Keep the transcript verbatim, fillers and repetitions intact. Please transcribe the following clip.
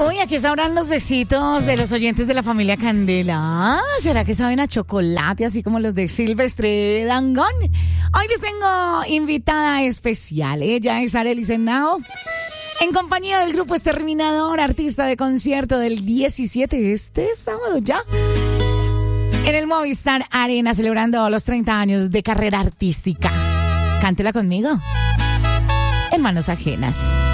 Uy, ¿a qué sabrán los besitos de los oyentes de la familia Candela? ¿Será que saben a chocolate, así como los de Silvestre Dangond? Hoy les tengo invitada especial. Ella es Arely Senao, en compañía del grupo Exterminador, artista de concierto del diecisiete, este sábado ya, en el Movistar Arena, celebrando los treinta años de carrera artística. Cántela conmigo, en Manos Ajenas.